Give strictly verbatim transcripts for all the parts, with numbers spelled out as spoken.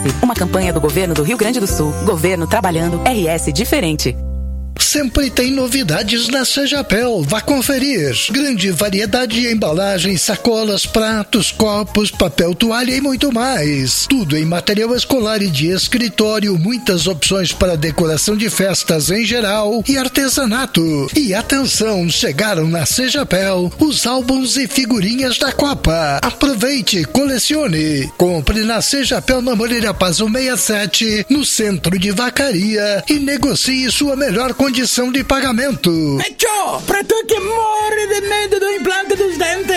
Uma campanha do Governo do Rio Grande do Sul. Governo trabalhando, R S diferente. Sempre tem novidades na Sejapel. Vá conferir. Grande variedade de embalagens, sacolas, pratos, copos, papel toalha e muito mais. Tudo em material escolar e de escritório. Muitas opções para decoração de festas em geral e artesanato. E atenção, chegaram na Sejapel os álbuns e figurinhas da Copa. Aproveite, colecione. Compre na Sejapel na Moreira Paz cento e sessenta e sete, no centro de Vacaria, e negocie sua melhor condição de pagamento. Tchô, pra tu que morre de medo do implante dos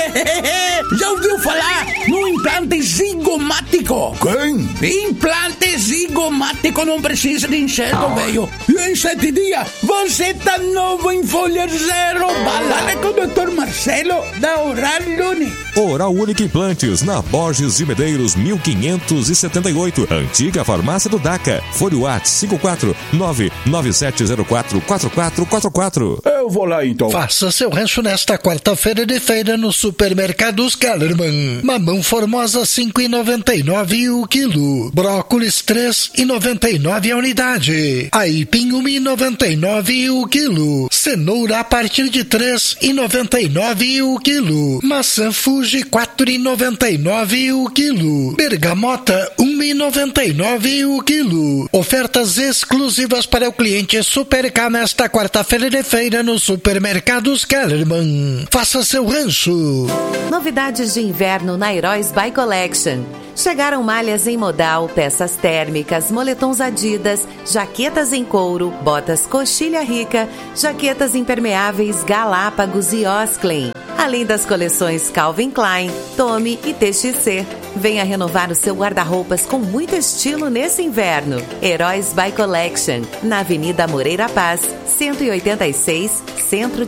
dentes, já ouviu falar no implante zigomático? Quem? Implante zigomático não precisa de enxergo, velho. E em sete dias você tá novo em folha zero. Balada com o doutor Marcelo da Oral Unique. Oral Unique Implantes, na Borges de Medeiros mil quinhentos e setenta e oito, antiga farmácia do DACA. Fone WhatsApp cinco quatro nove nove sete zero quatro quatro quatro quatro quatro. Eu vou lá então. Faça seu rancho nesta quarta-feira de feira no Supermercados Kellerman. Mamão Formosa cinco reais e noventa e nove centavos o quilo. Brócolis três reais e noventa e nove centavos a unidade. Aipim um real e noventa e nove centavos o quilo. Cenoura a partir de três reais e noventa e nove centavos o quilo. Maçã Fuji quatro reais e noventa e nove centavos o quilo. Bergamota um real e noventa e nove centavos o quilo. Ofertas exclusivas para o cliente Supercar nesta quarta-feira de feira no Supermercados Kellerman. Faça seu rancho. Novidades de inverno na Heróis by Collection. Chegaram malhas em modal, peças térmicas, moletons Adidas, jaquetas em couro, botas Coxilha Rica, jaquetas impermeáveis Galápagos e Osklen. Além das coleções Calvin Klein, Tommy e T X C. Venha renovar o seu guarda-roupas com muito estilo nesse inverno. Heróis by Collection, na Avenida Moreira Paz, cento e oitenta e seis, Centro